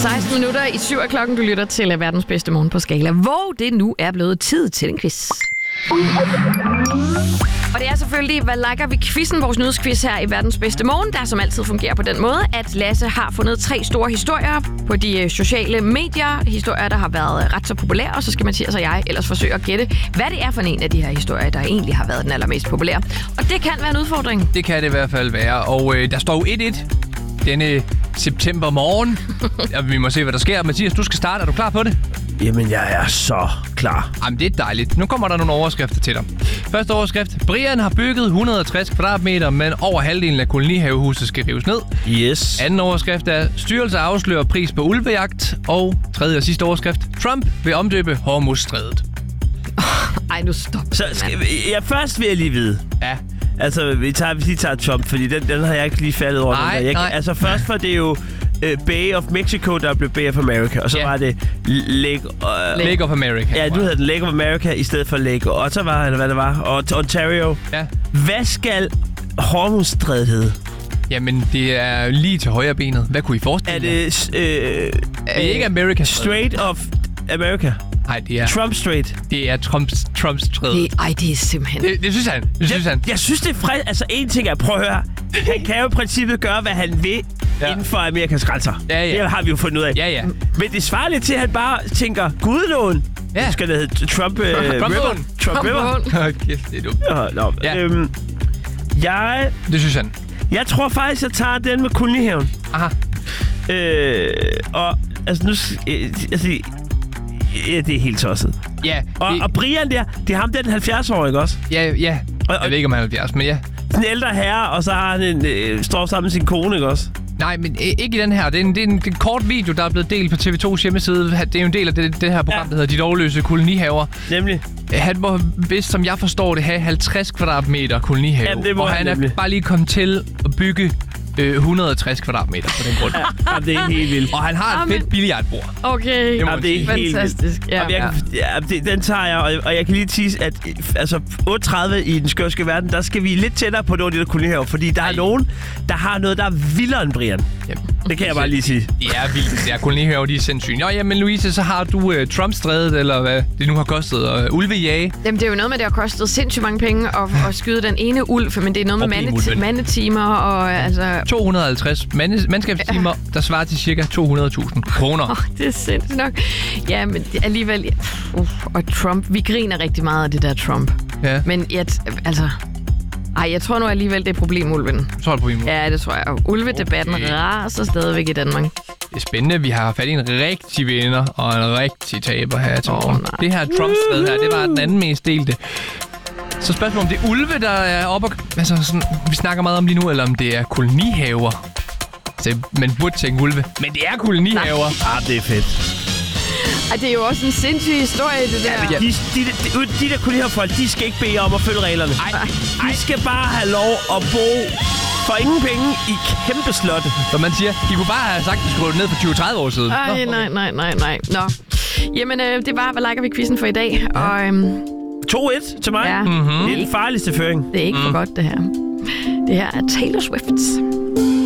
16 minutter i 7 klokken. Du lytter til verdens bedste morgen på Skala, hvor det nu er blevet tid til en quiz. Og det er selvfølgelig, hvad liker vi quizzen, vores nyhedsquiz her i verdens bedste morgen, der som altid fungerer på den måde, at Lasse har fundet 3 store historier på de sociale medier. Historier, der har været ret så populære, og så skal Mathias og jeg ellers forsøge at gætte, hvad det er for en af de her historier, der egentlig har været den allermest populære. Og det kan være en udfordring. Det kan det i hvert fald være, og der står jo 1-1 denne september morgen. Vi må se, hvad der sker. Mathias, du skal starte. Er du klar på det? Jamen, jeg er så klar. Jamen, det er dejligt. Nu kommer der nogle overskrifter til dig. Første overskrift. Brian har bygget 160 kvadratmeter, men over halvdelen af kolonihavehuset skal rives ned. Yes. Anden overskrift er, styrelse afslører pris på ulvejagt. Og tredje og sidste overskrift. Trump vil omdøbe Hormuzstrædet. Ej, nu stop. Så først vil jeg lige vide. Ja. Altså, vi tager Trump, fordi den har jeg ikke lige faldet over. Nej. Altså, først for det er jo Bay of Mexico, der blev Bay of America, og så var det Lake of America. Ja, nu hedder den Lake of America i stedet for Lake Ottawa, eller hvad det var, og Ontario. Ja. Hvad skal Hormuzstrædet hedde? Jamen, det er lige til højre benet. Hvad kunne I forestille jer? Er det... det er ikke America. Strait of America. Nej, det er... Trump Strait. Det er Trumps træde. Det er simpelthen... Det synes han. Jeg synes, det er frisk. Altså, en ting er, prøv at høre. Han kan jo i princippet gøre, hvad han vil inden for Amerikas grænser. Ja. Det har vi jo fundet ud af. Ja. Men det svarer lidt til, at han bare tænker, Gudlån. Ja. Skal det hedde Trump River? Trump River. Okay, det er dumt. Ja. Det synes han. Jeg tror faktisk, jeg tager den med kolonihaven. Aha. Og altså nu... Ja, det er helt tosset. Ja. Og Brian der, det er ham, den 70-årige, ikke også? Ja. Jeg ved ikke, om han er 70, men ja. En ældre herre, og så har han står sammen med sin kone, ikke også? Nej, men ikke i den her. Det er en kort video, der er blevet delt på TV2's hjemmeside. Det er jo en del af det her program, der hedder De Lovløse Kolonihaver. Nemlig. Han må, hvis som jeg forstår det, have 50 kvadratmeter kolonihave. Jamen, det må og han er bare lige kommet til at bygge 160 kvadratmeter på den grund. Ja, det er helt vildt. Og han har et fedt billiardbord. Okay. Ja, det er helt fantastisk. vildt. Den tager jeg, og jeg kan lige tease, at altså 8.30 i den skørske verden, der skal vi lidt tættere på nogle af de der kolonihaver, fordi der er nogen, der har noget, der er vildere end Brian. Jamen, det kan jeg bare lige sige. Det er vildt. Det er kolonihaver, de er sindssyge. Nå, jamen Louise, så har du Trump-strædet, eller hvad det nu har kostet, og ulvejage. Jamen, det er jo noget med, det har kostet sindssygt mange penge at skyde den ene ulv, men det er noget med mandetimer og altså... 250 mandskabstimer, der svarer til cirka 200.000 kroner. Det er sindssygt nok. Ja, men alligevel... og Trump, vi griner rigtig meget af det der Trump. Ja. Men jeg tror nu alligevel, det er problemulven. Så er det problemet. Ja, det tror jeg. Ulvedebatten raser stadigvæk i Danmark. Det er spændende. Vi har fat i en rigtig vinder og en rigtig taber her til morgen. Det her Trump-stræd her, det var den anden mest delte. Så spørgsmålet om det er ulve, der er oppe og... Altså sådan, vi snakker meget om lige nu, eller om det er kolonihaver. Så man burde tænke ulve, men det er kolonihaver. Det er fedt. Det er jo også en sindssyg historie, det der. Ja. De der kolonihavefolk, de skal ikke bede om at følge reglerne. De skal bare have lov at bo for ingen penge i kæmpe slotte. Som man siger, de kunne bare have sagt, at de skulle ned for 20-30 år siden. Nej. Nå. Jamen, det var, hvad liker vi quizzen for i dag. Og 2-1 til mig. Ja. Det er den farligste føring. Det er ikke for godt, det her. Det her er Taylor Swift.